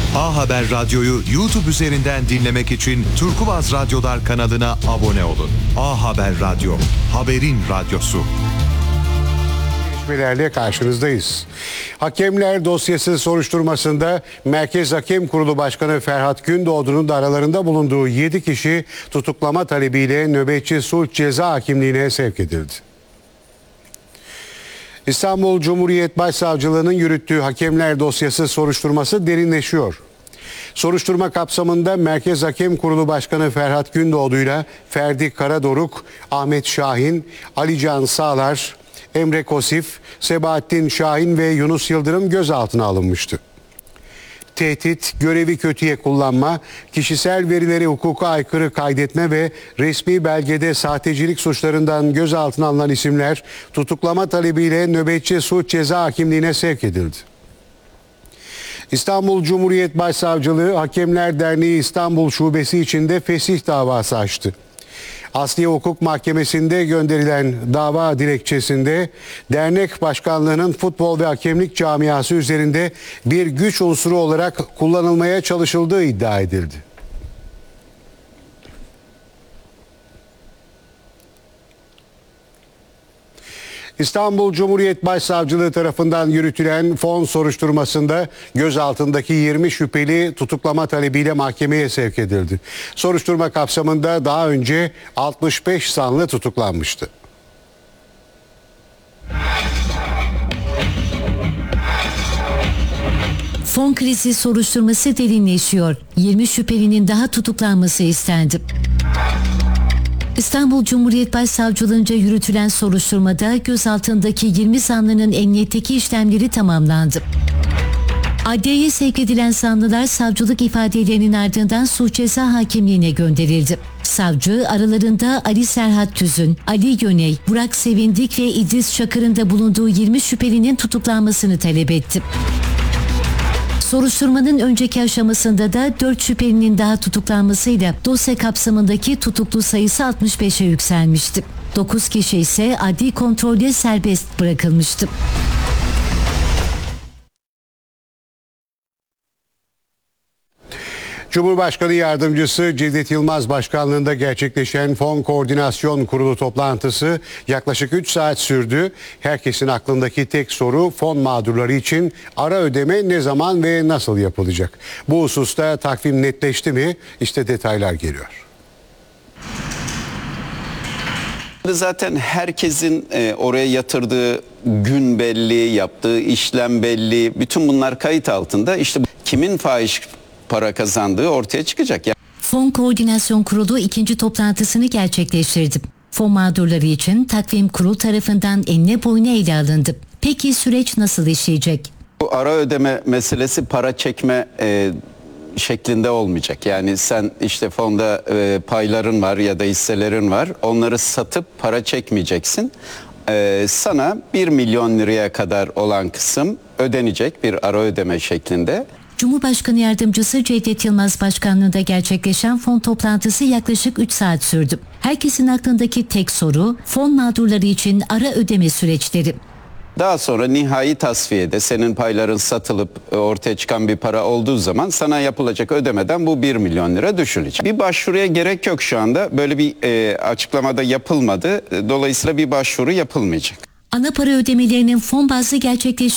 A Haber Radyo'yu YouTube üzerinden dinlemek için Turkuaz Radyolar kanalına abone olun. A Haber Radyo, haberin radyosu. Gelişmelerle karşınızdayız. Hakemler dosyası soruşturmasında Merkez Hakem Kurulu Başkanı Ferhat Gündoğdu'nun da aralarında bulunduğu 7 kişi tutuklama talebiyle nöbetçi sulh ceza hakimliğine sevk edildi. İstanbul Cumhuriyet Başsavcılığı'nın yürüttüğü hakemler dosyası soruşturması derinleşiyor. Soruşturma kapsamında Merkez Hakem Kurulu Başkanı Ferhat Gündoğdu'yla Ferdi Karadoruk, Ahmet Şahin, Alican Sağlar, Emre Kosif, Sebahattin Şahin ve Yunus Yıldırım gözaltına alınmıştı. Tehdit, görevi kötüye kullanma, kişisel verileri hukuka aykırı kaydetme ve resmi belgede sahtecilik suçlarından gözaltına alınan isimler tutuklama talebiyle nöbetçi sulh ceza hakimliğine sevk edildi. İstanbul Cumhuriyet Başsavcılığı Hakemler Derneği İstanbul Şubesi içinde fesih davası açtı. Asliye Hukuk Mahkemesi'nde gönderilen dava dilekçesinde dernek başkanlığının futbol ve hakemlik camiası üzerinde bir güç unsuru olarak kullanılmaya çalışıldığı iddia edildi. İstanbul Cumhuriyet Başsavcılığı tarafından yürütülen fon soruşturmasında gözaltındaki 20 şüpheli tutuklama talebiyle mahkemeye sevk edildi. Soruşturma kapsamında daha önce 65 sanlı tutuklanmıştı. Fon krizi soruşturması derinleşiyor. 20 şüphelinin daha tutuklanması istendi. İstanbul Cumhuriyet Başsavcılığınca yürütülen soruşturmada gözaltındaki 20 zanlının emniyetteki işlemleri tamamlandı. Adliyeye sevk edilen zanlılar savcılık ifadelerinin ardından sulh ceza hakimliğine gönderildi. Savcı aralarında Ali Serhat Tüzün, Ali Yöney, Burak Sevindik ve İdris Çakır'ın da bulunduğu 20 şüphelinin tutuklanmasını talep etti. Soruşturmanın önceki aşamasında da 4 şüphelinin daha tutuklanmasıyla dosya kapsamındaki tutuklu sayısı 65'e yükselmişti. 9 kişi ise adli kontrolle serbest bırakılmıştı. Cumhurbaşkanı Yardımcısı Cevdet Yılmaz başkanlığında gerçekleşen Fon Koordinasyon Kurulu toplantısı yaklaşık 3 saat sürdü. Herkesin aklındaki tek soru fon mağdurları için ara ödeme ne zaman ve nasıl yapılacak? Bu hususta takvim netleşti mi? İşte detaylar geliyor. Zaten herkesin oraya yatırdığı gün belli, yaptığı işlem belli. Bütün bunlar kayıt altında. İşte kimin fahiş para kazandığı ortaya çıkacak. Fon Koordinasyon Kurulu ikinci toplantısını gerçekleştirdi. Fon mağdurları için takvim kurul tarafından enine boyuna ele alındı. Peki süreç nasıl işleyecek? Bu ara ödeme meselesi para çekme şeklinde olmayacak. Yani sen işte fonda payların var ya da hisselerin var. Onları satıp para çekmeyeceksin. Sana 1 milyon liraya kadar olan kısım ödenecek bir ara ödeme şeklinde. Cumhurbaşkanı Yardımcısı Cevdet Yılmaz başkanlığında gerçekleşen fon toplantısı yaklaşık 3 saat sürdü. Herkesin aklındaki tek soru fon mağdurları için ara ödeme süreçleri. Daha sonra nihai tasfiyede senin payların satılıp ortaya çıkan bir para olduğu zaman sana yapılacak ödemeden bu 1 milyon lira düşülecek. Bir başvuruya gerek yok şu anda. Böyle bir açıklamada yapılmadı. Dolayısıyla bir başvuru yapılmayacak. Ana para ödemelerinin fon bazlı